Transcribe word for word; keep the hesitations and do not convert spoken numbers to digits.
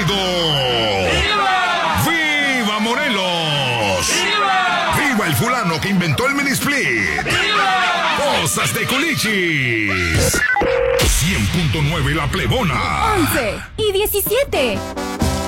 gritando: ¡Viva! ¡Viva Morelos! ¡Viva! ¡Viva el fulano que inventó el mini split! ¡Viva! ¡Cosas de Culichis! cien punto nueve La Plebona. once y diecisiete.